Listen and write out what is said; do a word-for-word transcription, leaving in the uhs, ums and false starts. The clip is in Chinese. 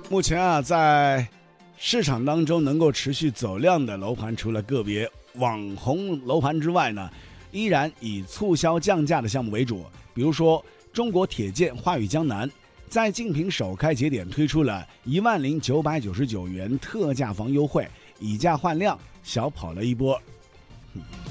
目前啊，在市场当中能够持续走量的楼盘，除了个别网红楼盘之外呢，依然以促销降价的项目为主。比如说，中国铁建华宇江南在竞品首开节点推出了一万零九百九十九元特价房优惠，以价换量，小跑了一波。